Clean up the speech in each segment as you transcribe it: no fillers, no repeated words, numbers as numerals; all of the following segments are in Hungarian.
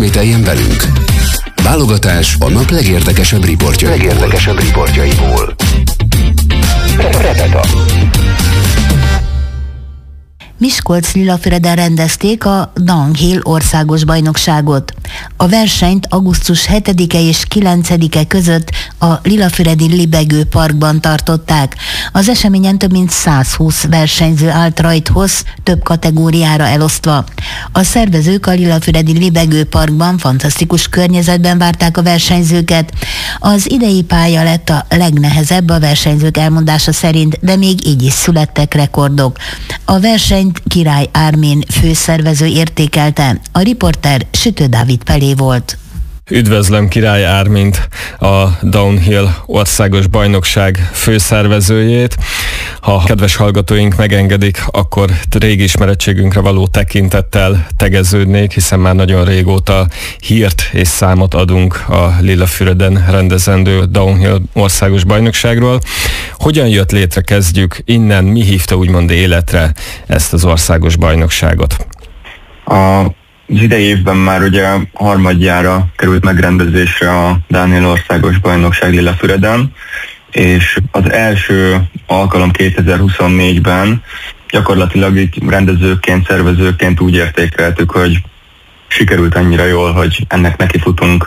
ismételjen velünk. Válogatás a nap legérdekesebb riportjaiból. Repeta. Miskolc-Lillafüreden rendezték a Downhill országos bajnokságot. A versenyt augusztus 7-e és 9-e között a Lillafüredi Libegő Parkban tartották. Az eseményen több mint 120 versenyző állt rajthoz, több kategóriára elosztva. A szervezők a Lillafüredi Libegő Parkban fantasztikus környezetben várták a versenyzőket. Az idei pálya lett a legnehezebb a versenyzők elmondása szerint, de még így is születtek rekordok. A versenyt Király Ármin főszervező értékelte, a riporter Sütő Dávid Pelé volt. Üdvözlöm Király Ármint, a Downhill országos bajnokság főszervezőjét. Ha kedves hallgatóink megengedik, akkor régi ismerettségünkre való tekintettel tegeződnék, hiszen már nagyon régóta hírt és számot adunk a Lillafüreden rendezendő Downhill országos bajnokságról. Hogyan jött létre, kezdjük innen, mi hívta úgymond életre ezt az országos bajnokságot? Az idei évben már ugye harmadjára került megrendezésre a Downhill országos bajnokság Lillafüreden, és az első alkalom 2024-ben gyakorlatilag itt rendezőként, szervezőként úgy értékeltük, hogy sikerült annyira jól, hogy ennek nekifutunk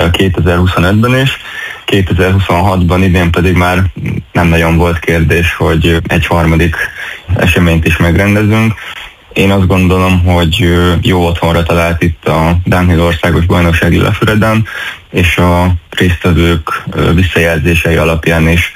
2025-ben is. 2026-ban idén pedig már nem nagyon volt kérdés, hogy egy harmadik eseményt is megrendezünk. Én azt gondolom, hogy jó otthonra talált itt a Downhill országos bajnokság Lillafüreden, és a résztvevők visszajelzései alapján is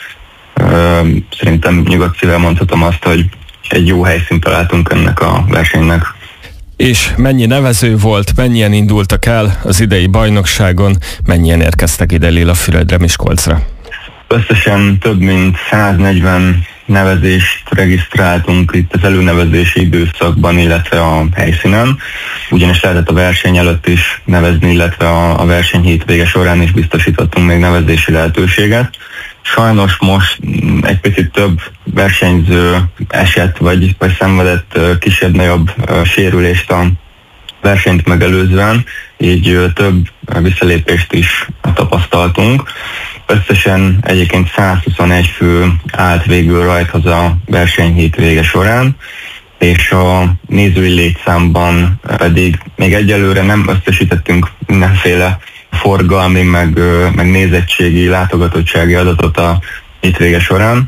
szerintem nyugodt szívvel mondhatom azt, hogy egy jó helyszínt találtunk ennek a versenynek. És mennyi nevező volt, mennyien indultak el az idei bajnokságon, mennyien érkeztek ide Lillafüredre, Miskolcra? Összesen több mint 140 nevezést regisztráltunk itt az előnevezési időszakban, illetve a helyszínen. Ugyanis lehetett a verseny előtt is nevezni, illetve a verseny hétvége során is biztosítottunk még nevezési lehetőséget. Sajnos most egy picit több versenyző esett, vagy szenvedett kisebb-nagyobb sérülést a versenyt megelőzően, így több visszalépést is tapasztaltunk. Összesen egyébként 121 fő állt végül rajthoz a verseny hétvége során, és a nézői létszámban pedig még egyelőre nem összesítettünk mindenféle forgalmi, meg nézettségi, látogatottsági adatot a hétvége során,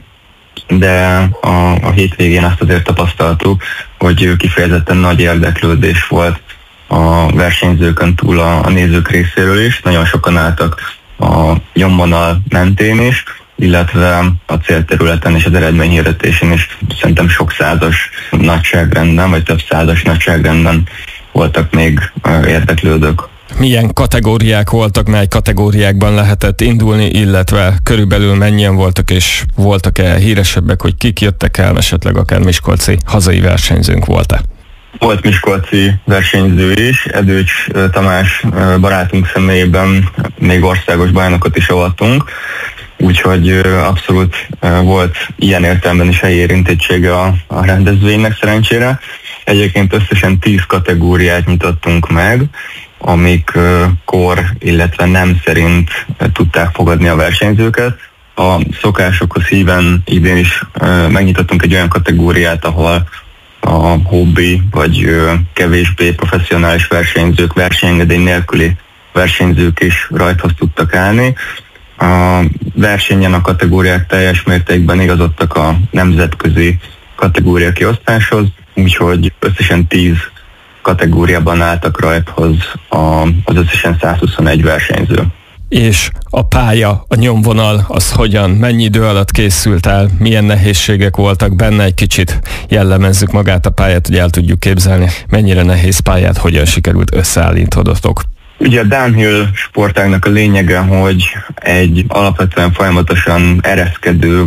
de a hétvégén azt azért tapasztaltuk, hogy kifejezetten nagy érdeklődés volt a versenyzőkön túl a nézők részéről is. Nagyon sokan álltak a nyomvonal mentén is, illetve a célterületen és az eredményhirdetésen is szerintem sok százas nagyságrendben, vagy több százas nagyságrendben voltak még érdeklődők. Milyen kategóriák voltak, mely kategóriákban lehetett indulni, illetve körülbelül mennyien voltak, és voltak-e híresebbek, hogy kik jöttek el, esetleg akár miskolci hazai versenyzőnk volt-e? Volt miskolci versenyző is, Edőcs Tamás barátunk személyében még országos bajnokot is avattunk, úgyhogy abszolút volt ilyen értelemben is helyi érintettsége a rendezvénynek szerencsére. Egyébként összesen 10 kategóriát nyitottunk meg, amik kor, illetve nem szerint tudták fogadni a versenyzőket. A szokásokhoz híven idén is megnyitottunk egy olyan kategóriát, ahol a hobbi vagy kevésbé professzionális versenyzők, versenyengedély nélküli versenyzők is rajthoz tudtak állni. A versenyen a kategóriák teljes mértékben igazodtak a nemzetközi kategória kiosztáshoz, úgyhogy összesen 10 kategóriában álltak rajthoz az összesen 121 versenyző. És a pálya, a nyomvonal, az hogyan, mennyi idő alatt készült el, milyen nehézségek voltak benne, egy kicsit jellemezzük magát a pályát, hogy el tudjuk képzelni, mennyire nehéz pályát, hogyan sikerült összeállítodotok. Ugye a downhill sportágnak a lényege, hogy egy alapvetően folyamatosan ereszkedő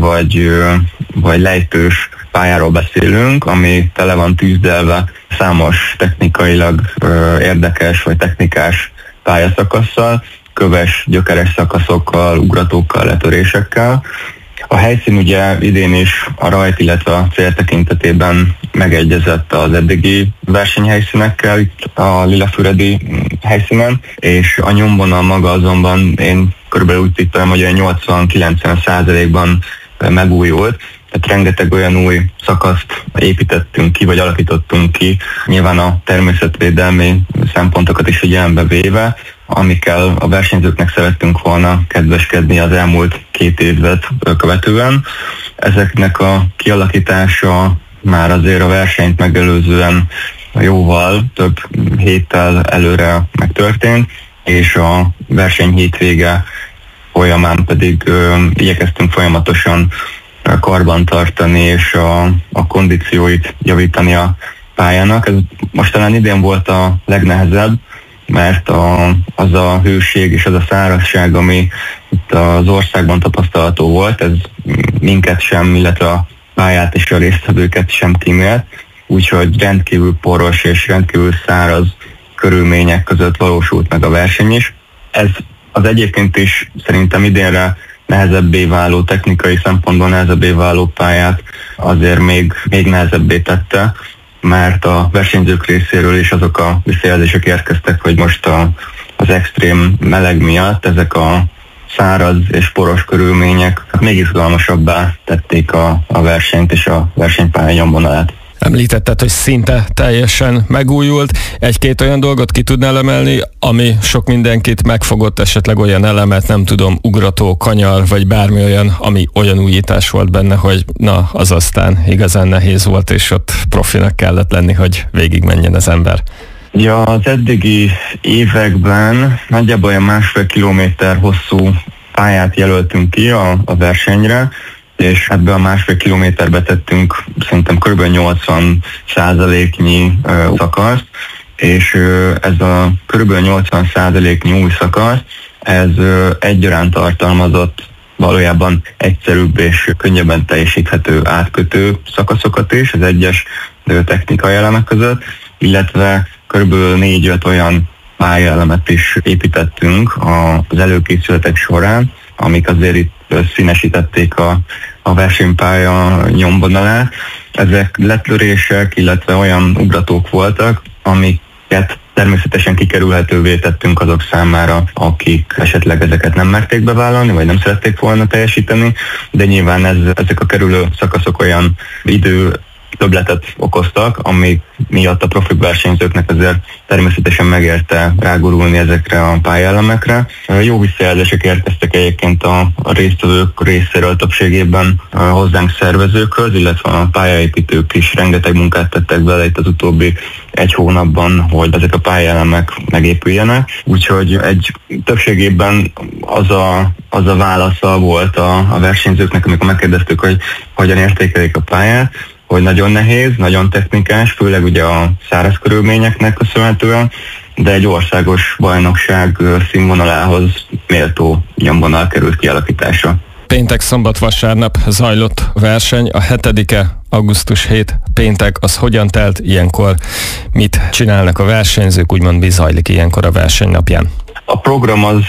vagy lejtős pályáról beszélünk, ami tele van tűzdelve számos technikailag érdekes vagy technikás pályaszakasszal, köves, gyökeres szakaszokkal, ugratókkal, letörésekkel. A helyszín ugye idén is a rajt, illetve a cél tekintetében megegyezett az eddigi versenyhelyszínekkel itt a lilafüredi helyszínen, és a nyomvonal maga azonban én körülbelül úgy tippelem, hogy 80-90%-ban megújult. Tehát rengeteg olyan új szakaszt építettünk ki, vagy alakítottunk ki, nyilván a természetvédelmi szempontokat is figyelembe véve, amikkel a versenyzőknek szerettünk volna kedveskedni az elmúlt 2 évet követően. Ezeknek a kialakítása már azért a versenyt megelőzően jóval több héttel előre megtörtént, és a verseny hétvége folyamán pedig igyekeztünk folyamatosan karbantartani és a kondícióit javítani a pályának. Ez most talán idén volt a legnehezebb, mert az a hőség és az a szárazság, ami itt az országban tapasztalható volt, ez minket sem, illetve a pályát és a résztvevőket sem kímélt, úgyhogy rendkívül poros és rendkívül száraz körülmények között valósult meg a verseny is. Ez az egyébként is szerintem idénre nehezebbé váló, technikai szempontból nehezebbé váló pályát azért még nehezebbé tette, mert a versenyzők részéről is azok a visszajelzések érkeztek, hogy most az extrém meleg miatt ezek a száraz és poros körülmények még izgalmasabbá tették a versenyt és a versenypálya nyomvonalát. Említetted, hogy szinte teljesen megújult. Egy-két olyan dolgot ki tudnál emelni, ami sok mindenkit megfogott, esetleg olyan elemet, nem tudom, ugrató, kanyar, vagy bármi olyan, ami olyan újítás volt benne, hogy na, az aztán igazán nehéz volt, és ott profinak kellett lenni, hogy végigmenjen az ember. Ja, az eddigi években nagyjából olyan 1,5 kilométer hosszú pályát jelöltünk ki a versenyre, és ebbe a 1,5 kilométerbe tettünk szerintem kb. 80%-nyi szakaszt, és ez a kb. 80%-nyi új szakasz, ez egyaránt tartalmazott valójában egyszerűbb és könnyebben teljesíthető átkötő szakaszokat is az egyes technikai elemek között, illetve kb. 4-5 olyan pályaelemet is építettünk az előkészületek során, amik azért itt színesítették a versenypálya nyomvonalát. Ezek letlörések, illetve olyan ugratók voltak, amiket természetesen kikerülhetővé tettünk azok számára, akik esetleg ezeket nem merték bevállalni, vagy nem szerették volna teljesíteni, de nyilván ezek a kerülő szakaszok olyan többletet okoztak, ami miatt a profi versenyzőknek azért természetesen megérte rágurulni ezekre a pályaelemekre. Jó visszajelzések érkeztek egyébként a résztvevők részéről többségében hozzánk szervezőkhöz, illetve a pályaépítők is rengeteg munkát tettek bele itt az utóbbi 1 hónapban, hogy ezek a pályaelemek megépüljenek. Úgyhogy többségében az a válasza volt a versenyzőknek, amikor megkérdeztük, hogy hogyan értékelik a pályát, hogy nagyon nehéz, nagyon technikás, főleg ugye a száraz körülményeknek köszönhetően, de egy országos bajnokság színvonalához méltó nyomvonal került kialakításra. Péntek, szombat, vasárnap zajlott verseny, a 7-e augusztus 7 péntek, az hogyan telt ilyenkor? Mit csinálnak a versenyzők, úgymond mi zajlik ilyenkor a versenynapján? A program az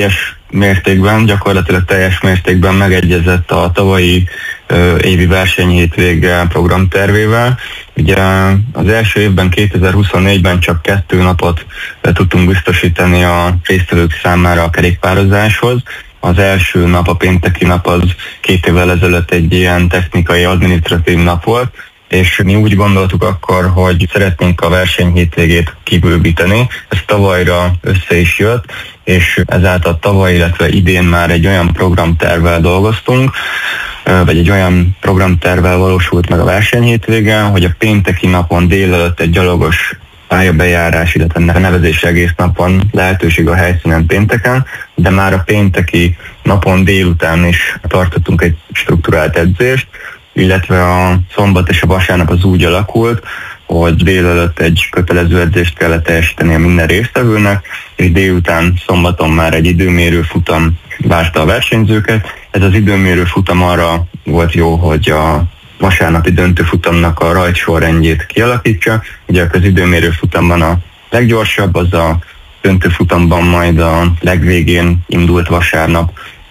gyakorlatilag teljes mértékben megegyezett a tavalyi évi versenyhétvége programtervével. Ugye az első évben, 2024-ben csak 2 napot tudtunk biztosítani a résztvevők számára a kerékpározáshoz. Az első nap, a pénteki nap az 2 évvel ezelőtt egy ilyen technikai, adminisztratív nap volt, és mi úgy gondoltuk akkor, hogy szeretnénk a verseny hétvégét kibővíteni. Ez tavalyra össze is jött, és ezáltal tavaly, illetve idén már egy olyan programtervvel dolgoztunk, vagy egy olyan programtervvel valósult meg a verseny hétvége, hogy a pénteki napon délelőtt egy gyalogos pályabejárás, illetve nevezés egész napon lehetőség a helyszínen pénteken, de már a pénteki napon délután is tartottunk egy strukturált edzést, illetve a szombat és a vasárnap az úgy alakult, hogy délelőtt egy kötelező edzést kellett teljesíteni a minden résztvevőnek, és délután szombaton már egy időmérő futam várta a versenyzőket. Ez az időmérő futam arra volt jó, hogy a vasárnapi döntőfutamnak a rajtsorrendjét kialakítsa. Ugye az időmérő futamban a leggyorsabb, az a döntőfutamban majd a legvégén indult vasárnap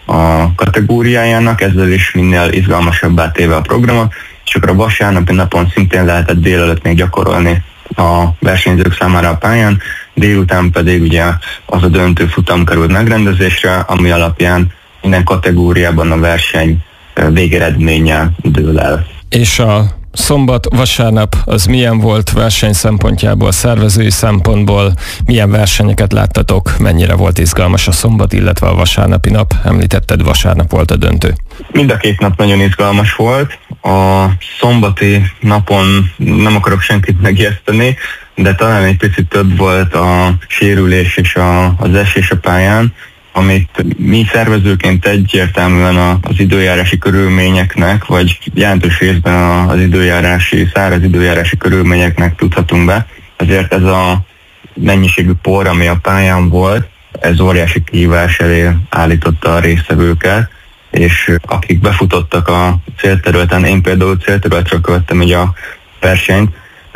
a kategóriájának, ezzel is minél izgalmasabbá téve a programot, és akkor a vasárnapi napon szintén lehetett délelőtt még gyakorolni a versenyzők számára a pályán, délután pedig ugye az a döntő futam került megrendezésre, ami alapján minden kategóriában a verseny végeredménye dől el. És a szombat-vasárnap az milyen volt verseny szempontjából, szervezői szempontból, milyen versenyeket láttatok, mennyire volt izgalmas a szombat, illetve a vasárnapi nap? Említetted, vasárnap volt a döntő. Mind a két nap nagyon izgalmas volt. A szombati napon nem akarok senkit megijeszteni, de talán egy picit több volt a sérülés és az esés a pályán, amit mi szervezőként egyértelműen az időjárási körülményeknek, vagy jelentős részben az száraz időjárási körülményeknek tudhatunk be. Ezért ez a mennyiségű por, ami a pályán volt, ez óriási kihívás elé állította a résztvevőket, és akik befutottak a célterületen, én például célterületről követtem így a versenyt,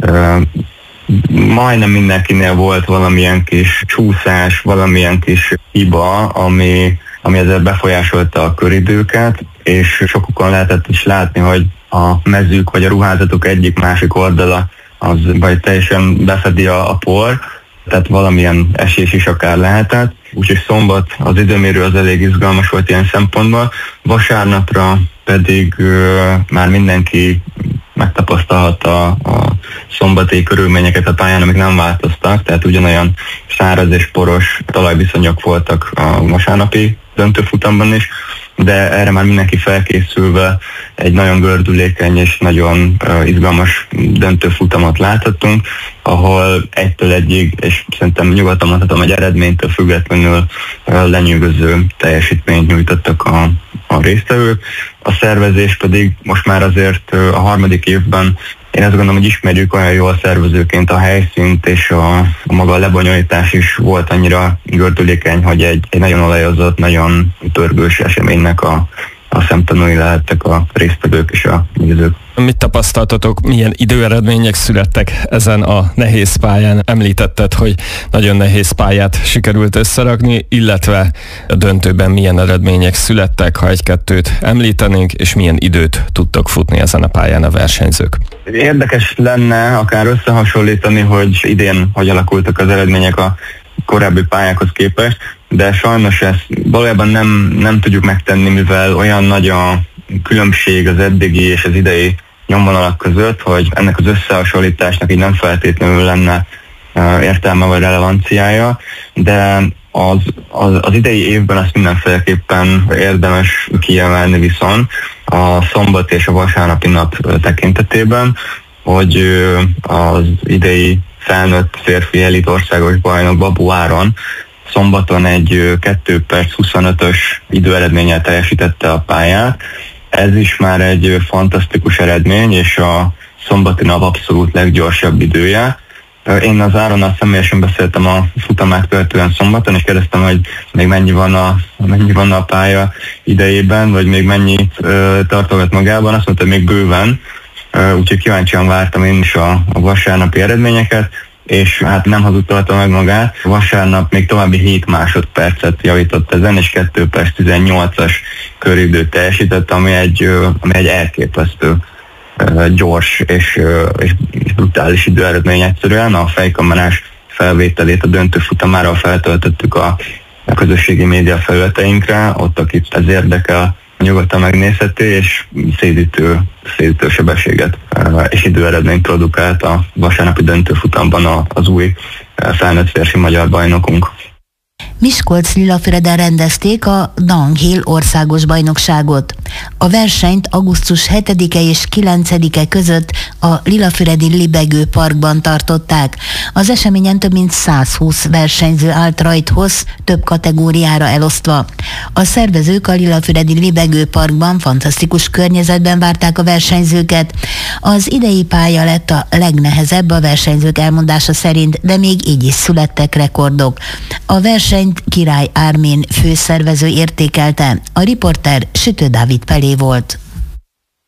majdnem mindenkinél volt valamilyen kis csúszás, valamilyen kis hiba, ami ezzel befolyásolta a köridőket, és sokukon lehetett is látni, hogy a mezők vagy a ruházatok egyik-másik oldala az vagy teljesen befedi a por, tehát valamilyen esés is akár lehetett. Úgyhogy szombat az időmérő az elég izgalmas volt ilyen szempontból. Vasárnapra pedig már mindenki megtapasztalhatta a szombati körülményeket a pályán, amik nem változtak, tehát ugyanolyan száraz és poros talajviszonyok voltak a vasárnapi döntőfutamban is, de erre már mindenki felkészülve egy nagyon gördülékeny és nagyon izgalmas döntőfutamot láthattunk, ahol 1-1-ig, és szerintem nyugodtan mondhatom, egy eredménytől függetlenül lenyűgöző teljesítményt nyújtottak a résztvevők. A szervezés pedig most már azért a harmadik évben én azt gondolom, hogy ismerjük olyan jól szervezőként a helyszínt, és a maga lebonyolítás is volt annyira gördülékeny, hogy egy nagyon olajozott, nagyon pörgős eseménynek a szemtanúi lehettek a résztvevők és a nézők. Mit tapasztaltatok, milyen időeredmények születtek ezen a nehéz pályán? Említetted, hogy nagyon nehéz pályát sikerült összerakni, illetve a döntőben milyen eredmények születtek, ha egy-kettőt említenénk, és milyen időt tudtak futni ezen a pályán a versenyzők? Érdekes lenne akár összehasonlítani, hogy idén hogy alakultak az eredmények a korábbi pályákhoz képest, de sajnos ezt valójában nem tudjuk megtenni, mivel olyan nagy a különbség az eddigi és az idei nyomvonalak között, hogy ennek az összehasonlításnak így nem feltétlenül lenne értelme vagy relevanciája, de az idei évben azt mindenféleképpen érdemes kiemelni viszont a szombat és a vasárnapi nap tekintetében, hogy az idei felnőtt férfi elit országos bajnok Babu Áron szombaton egy 2 perc 25-ös időeredménnyel teljesítette a pályát. Ez is már egy fantasztikus eredmény, és a szombati nap abszolút leggyorsabb idője. Én az Áronnal személyesen beszéltem a futamát követően szombaton, és kérdeztem, hogy még mennyi van a pálya idejében, vagy még mennyi tartogat magában. Azt mondta, hogy még bőven, úgyhogy kíváncsian vártam én is a vasárnapi eredményeket, és hát nem hazudtolta meg magát. Vasárnap még további 7 másodpercet javított ezen, és 2 perc 18-as köridőt teljesített, ami egy elképesztő gyors és brutális időeredmény egyszerűen. A fejkamerás felvételét a döntő futamára feltöltöttük a közösségi média felületeinkre, ott akit ez érdekel, nyugodtan megnézheti, és szédítő sebességet és időeredményt produkált a vasárnapi döntőfutamban az új felnőtt férfi magyar bajnokunk. Miskolc-Lilafüreden rendezték a Downhill országos bajnokságot. A versenyt augusztus 7-e és 9-e között a Lilafüredi Libegő Parkban tartották. Az eseményen több mint 120 versenyző állt rajthoz, több kategóriára elosztva. A szervezők a Lilafüredi Libegő Parkban fantasztikus környezetben várták a versenyzőket. Az idei pálya lett a legnehezebb a versenyzők elmondása szerint, de még így is születtek rekordok. A versenyt Király Ármin főszervező értékelte, a riporter Sütő Dávid Pelé volt.